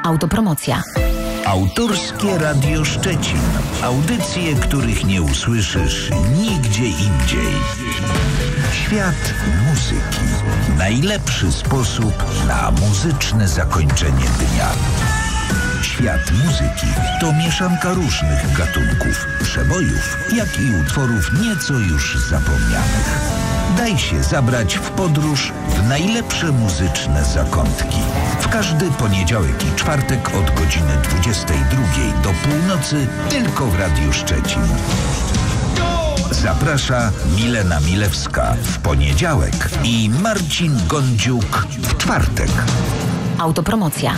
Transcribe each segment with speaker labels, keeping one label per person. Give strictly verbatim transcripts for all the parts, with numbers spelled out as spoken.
Speaker 1: Autopromocja.
Speaker 2: Autorskie Radio Szczecin. Audycje, których nie usłyszysz nigdzie indziej. Świat muzyki. Najlepszy sposób na muzyczne zakończenie dnia. Świat muzyki to mieszanka różnych gatunków, przebojów, jak i utworów nieco już zapomnianych. Daj się zabrać w podróż w najlepsze muzyczne zakątki. W każdy poniedziałek i czwartek od godziny dwudziestej drugiej do północy tylko w Radiu Szczecin. Zaprasza Milena Milewska w poniedziałek i Marcin Gądziuk w czwartek.
Speaker 1: Autopromocja.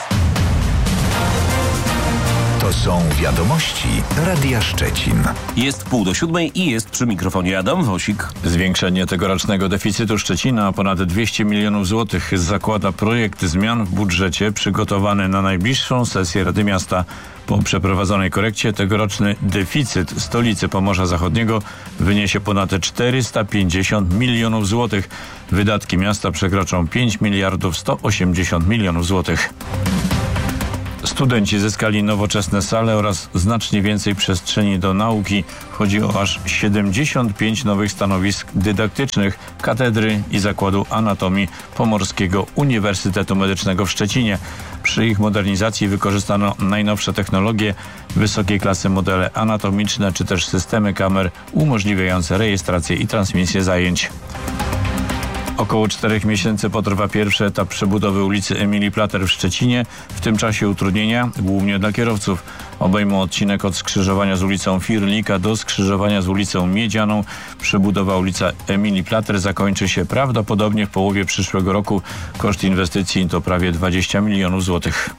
Speaker 2: To są wiadomości Radia Szczecin.
Speaker 3: Jest pół do siódmej i jest przy mikrofonie Adam Wosik.
Speaker 4: Zwiększenie tegorocznego deficytu Szczecina o ponad dwieście milionów złotych zakłada projekt zmian w budżecie przygotowany na najbliższą sesję Rady Miasta. Po przeprowadzonej korekcie tegoroczny deficyt stolicy Pomorza Zachodniego wyniesie ponad czterysta pięćdziesiąt milionów złotych. Wydatki miasta przekroczą pięć miliardów sto osiemdziesiąt milionów złotych. Studenci zyskali nowoczesne sale oraz znacznie więcej przestrzeni do nauki. Chodzi o aż siedemdziesiąt pięć nowych stanowisk dydaktycznych Katedry i Zakładu Anatomii Pomorskiego Uniwersytetu Medycznego w Szczecinie. Przy ich modernizacji wykorzystano najnowsze technologie, wysokiej klasy modele anatomiczne czy też systemy kamer umożliwiające rejestrację i transmisję zajęć. Około czterech miesięcy potrwa pierwszy etap przebudowy ulicy Emilii Plater w Szczecinie. W tym czasie utrudnienia, głównie dla kierowców, obejmą odcinek od skrzyżowania z ulicą Firlika do skrzyżowania z ulicą Miedzianą. Przebudowa ulicy Emilii Plater zakończy się prawdopodobnie w połowie przyszłego roku. Koszt inwestycji to prawie dwadzieścia milionów złotych.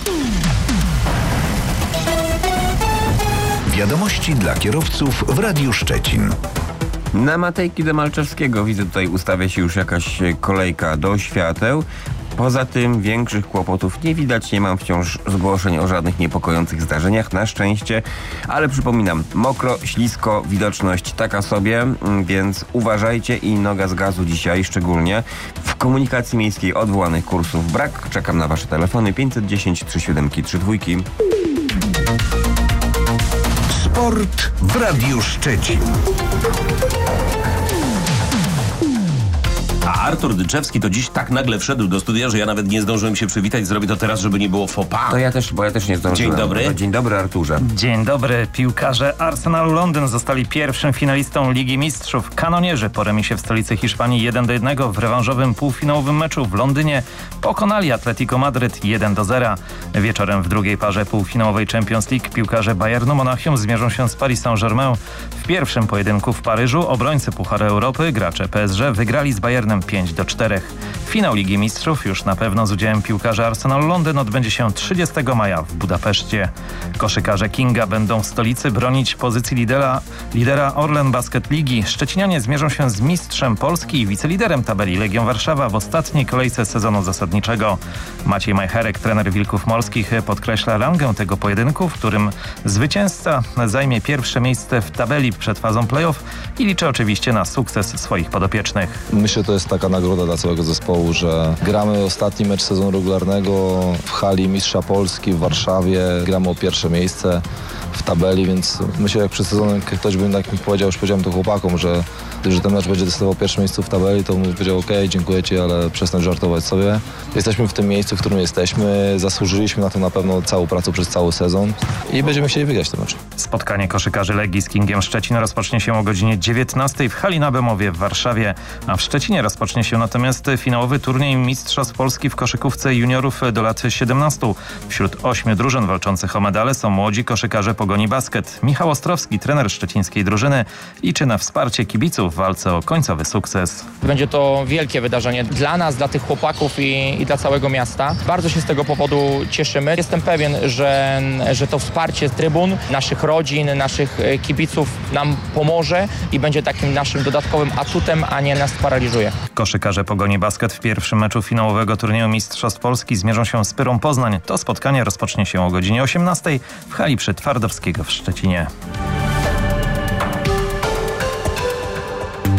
Speaker 2: Wiadomości dla kierowców w Radiu Szczecin.
Speaker 5: Na Matejki do Malczewskiego widzę, tutaj ustawia się już jakaś kolejka do świateł. Poza tym większych kłopotów nie widać, nie mam wciąż zgłoszeń o żadnych niepokojących zdarzeniach, na szczęście. Ale przypominam, mokro, ślisko, widoczność taka sobie, więc uważajcie i noga z gazu dzisiaj szczególnie. W komunikacji miejskiej odwołanych kursów brak. Czekam na wasze telefony pięćset dziesięć trzysta siedem trzy dwa.
Speaker 2: Sport w Radiu Szczecin.
Speaker 3: A Artur Dyczewski to dziś tak nagle wszedł do studia, że ja nawet nie zdążyłem się przywitać. Zrobię to teraz, żeby nie było faux pas.
Speaker 5: To ja też, bo ja też nie zdążyłem.
Speaker 3: Dzień dobry.
Speaker 5: Dzień dobry, Arturze.
Speaker 6: Dzień dobry. Piłkarze Arsenalu Londyn zostali pierwszym finalistą Ligi Mistrzów. Kanonierzy po remisie w stolicy Hiszpanii jeden do jednego w rewanżowym półfinałowym meczu w Londynie pokonali Atletico Madryt jeden do zera. Wieczorem w drugiej parze półfinałowej Champions League piłkarze Bayernu Monachium zmierzą się z Paris Saint-Germain. W pierwszym pojedynku w Paryżu obrońcy Pucharu Europy, gracze P S G, wygrali z Bayernem pięć do czterech. Finał Ligi Mistrzów już na pewno z udziałem piłkarzy Arsenalu Londyn odbędzie się trzydziestego maja w Budapeszcie. Koszykarze Kinga będą w stolicy bronić pozycji lidera, lidera Orlen Basket Ligi. Szczecinianie zmierzą się z mistrzem Polski i wiceliderem tabeli Legią Warszawa w ostatniej kolejce sezonu zasadniczego. Maciej Majcherek, trener Wilków Morskich, podkreśla rangę tego pojedynku, w którym zwycięzca zajmie pierwsze miejsce w tabeli przed fazą play-off i liczy oczywiście na sukces swoich podopiecznych.
Speaker 7: Myślę, że to jest taka nagroda dla całego zespołu, że gramy ostatni mecz sezonu regularnego w hali Mistrza Polski w Warszawie. Gramy o pierwsze miejsce w tabeli, więc myślę, jak przed sezonem ktoś by tak mi powiedział, już powiedziałem to chłopakom, że, że ten mecz będzie decydował pierwsze miejsce w tabeli, to bym powiedział, okej, okay, dziękuję Ci, ale przestań żartować sobie. Jesteśmy w tym miejscu, w którym jesteśmy, zasłużyliśmy na to na pewno całą pracę przez cały sezon i będziemy chcieli wygrać ten mecz.
Speaker 6: Spotkanie koszykarzy Legii z Kingiem Szczecin rozpocznie się o godzinie dziewiętnastej w hali na Bemowie w Warszawie, a w Szczecinie rozpocznie się natomiast finałowy turniej Mistrzostw Polski w koszykówce juniorów do lat siedemnastu. Wśród ośmiu drużyn walczących o medale są młodzi koszykarze Pogoni Basket. Michał Ostrowski, trener szczecińskiej drużyny, liczy na wsparcie kibiców w walce o końcowy sukces.
Speaker 8: Będzie to wielkie wydarzenie dla nas, dla tych chłopaków i, i dla całego miasta. Bardzo się z tego powodu cieszymy. Jestem pewien, że, że to wsparcie z trybun, naszych rodzin, naszych kibiców nam pomoże i będzie takim naszym dodatkowym atutem, a nie nas paraliżuje.
Speaker 6: Koszykarze Pogoni Basket w pierwszym meczu finałowego turnieju Mistrzostw Polski zmierzą się z Pyrą Poznań. To spotkanie rozpocznie się o godzinie osiemnastej w hali przy Twardowskiego w Szczecinie.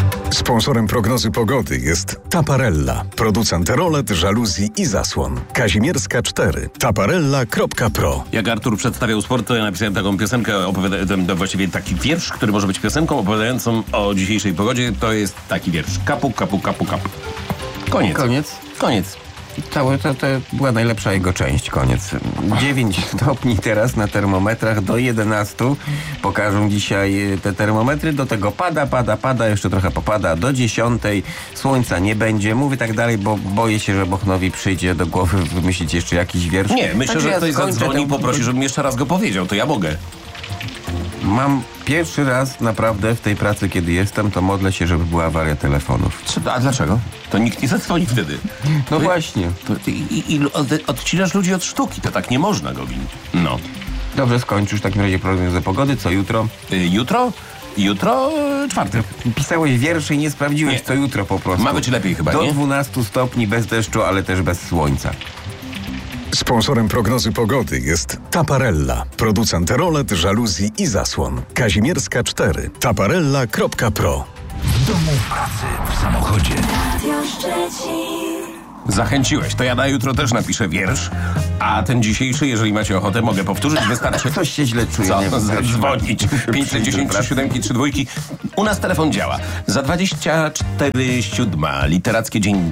Speaker 9: Sponsorem prognozy pogody jest Taparella, producent rolet, żaluzji i zasłon. Kazimierska cztery. taparella kropka pro.
Speaker 3: Jak Artur przedstawiał sport, to ja napisałem taką piosenkę, opowiada- właściwie taki wiersz, który może być piosenką opowiadającą o dzisiejszej pogodzie. To jest taki wiersz. Kapu, kapu, kapu, kapu. Koniec.
Speaker 5: Koniec?
Speaker 3: Koniec.
Speaker 5: Całe to, to była najlepsza jego część, koniec. dziewięć stopni teraz na termometrach, do jedenastu pokażą dzisiaj te termometry. Do tego pada, pada, pada, jeszcze trochę popada. Do dziesiątej słońca nie będzie. Mówię tak dalej, bo boję się, że Bochnowi przyjdzie do głowy wymyślić jeszcze jakiś wiersz.
Speaker 3: Nie, myślę,
Speaker 5: Także
Speaker 3: że
Speaker 5: ja
Speaker 3: ktoś
Speaker 5: skończę
Speaker 3: zadzwoni i
Speaker 5: ten-
Speaker 3: poprosi, żebym jeszcze raz go powiedział. To ja mogę.
Speaker 5: Mam pierwszy raz naprawdę w tej pracy, kiedy jestem, to modlę się, żeby była awaria telefonów.
Speaker 3: Co- A dlaczego? To nikt nie zadzwoni wtedy.
Speaker 5: No
Speaker 3: To-
Speaker 5: właśnie.
Speaker 3: To, i, i, i od, odcinasz ludzi od sztuki. To tak nie można, Gowin. No.
Speaker 5: Dobrze, skończysz w takim razie prognozę pogody. Co jutro?
Speaker 3: Y, jutro? Jutro y, czwartek.
Speaker 5: Pisałeś wiersze i nie sprawdziłeś,
Speaker 3: Nie.
Speaker 5: co jutro po prostu.
Speaker 3: Ma być lepiej chyba,
Speaker 5: Do
Speaker 3: nie?
Speaker 5: dwunastu stopni, bez deszczu, ale też bez słońca.
Speaker 9: Sponsorem prognozy pogody jest Taparella, producent rolet, żaluzji i zasłon. Kazimierska cztery. taparella kropka pro.
Speaker 2: W domu, w pracy, w samochodzie.
Speaker 3: Zachęciłeś. To ja na jutro też napiszę wiersz. A ten dzisiejszy, jeżeli macie ochotę, mogę powtórzyć. Wystarczy...
Speaker 5: Coś się źle czuje.
Speaker 3: Co?
Speaker 5: nie wiem,
Speaker 3: Zadzwonić. pięćset dziesięć, trzy siódemki, trzy dwójki. U nas telefon działa. Za dwadzieścia cztery siódma. Literackie dzień